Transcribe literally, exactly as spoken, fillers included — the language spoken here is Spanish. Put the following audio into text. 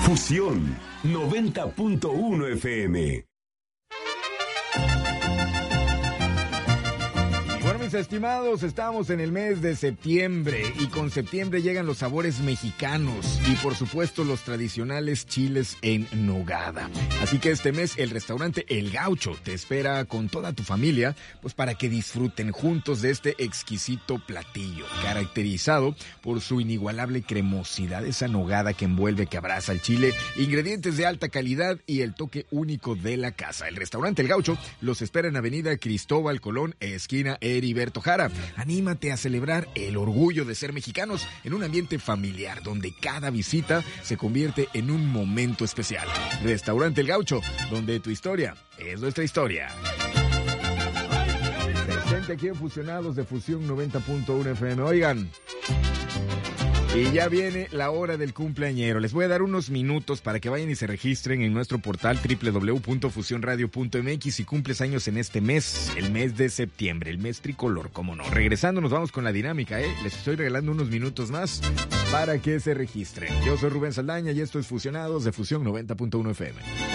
Fusión noventa punto uno F M. Bueno, mis estimados, estamos en el mes de septiembre y con septiembre llegan los sabores mexicanos y por supuesto los tradicionales chiles en nogada. Así que este mes el restaurante El Gaucho te espera con toda tu familia, pues para que disfruten juntos de este exquisito platillo, caracterizado por su inigualable cremosidad, esa nogada que envuelve, que abraza el chile, ingredientes de alta calidad y el toque único de la casa. El restaurante El Gaucho los espera en Avenida Cristóbal Colón, esquina Heriberto Jara. Anímate a celebrar el orgullo de ser mexicanos en un ambiente familiar donde cada visita se convierte en un momento especial. Restaurante El Gaucho, donde tu historia es nuestra historia. Presente aquí en Fusionados de Fusión noventa punto uno F M. Oigan, y ya viene la hora del cumpleañero. Les voy a dar unos minutos para que vayan y se registren en nuestro portal doble u doble u doble u punto fusión radio punto m x si cumples años en este mes, el mes de septiembre, el mes tricolor, cómo no. Regresando nos vamos con la dinámica, ¿eh? Les estoy regalando unos minutos más para que se registren. Yo soy Rubén Saldaña y esto es Fusionados de Fusión noventa punto uno F M.